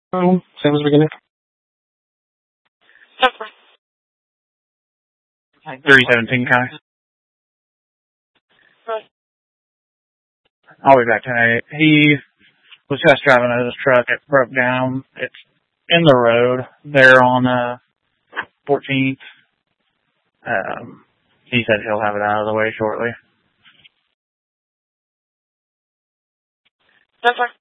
Same as the beginning. 317 County. I'll be back tonight. He was test driving his truck. It broke down. It's in the road there on 14th. He said he'll have it out of the way shortly.